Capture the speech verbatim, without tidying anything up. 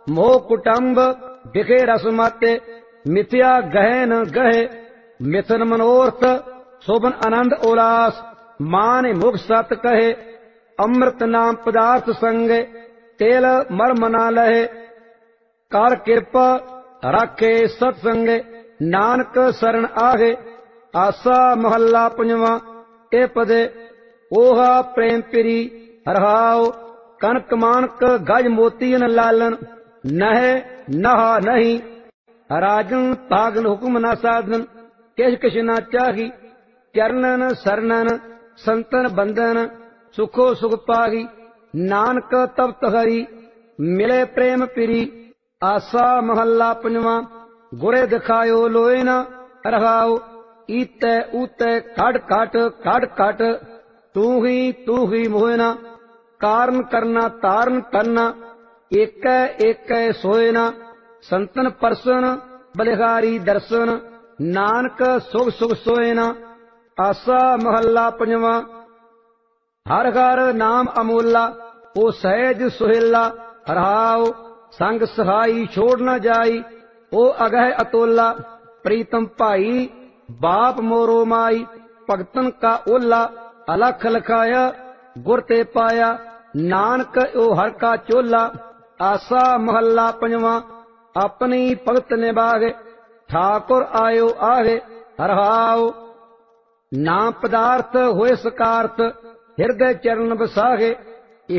मोह कुटुंब दिखे रसमते, मिथ्या गहे न गहे, मिथन मनोरथ शोभन आनंद उल्लास, मान मुख सत कहे, अमृत नाम पदार्थ संगे, तेल मर्म ना लहे, कर कृपा राखे सत्संगे, नानक शरण आहे। आसा महला पंजवा। ए पदे ओहा प्रेम पिरी रहाओ, कनक मानक गज मोती न लालन, नहे नहा नहीं, राजन तागन हुक्म न साधन, किश किश न चाही, चरणन शरणन संतन बंधन, सुखो सुख पाही, नानक तपत हरि, मिले प्रेम पिरी। आसा महला पंजवा। गुरे दिखायो लोए न रहाओ, ईते ऊते कट कट कट कट, तू ही तू ही मोहना, कारण करना तारण करना, एक एक सोयना, संतन परसन बलिहारी दर्शन, नानक सुख सुख सोयना। आसा महला पंजवा। हर हर नाम अमोला, ओ सहज सुहेला, रहाओ संग सहाई छोड़ न जाई, ओ अगह अतोला, प्रीतम भाई बाप मोरो माई, भगतन का ओला, अलख लखाया गुर ते पाया, नानक ओ हर का चोला। आसा महला पंजवा। अपनी भगत निभागे, ठाकुर आयो आहे, रहाओ नाम पदार्थ होए सकारत, हृदय चरण बसागे,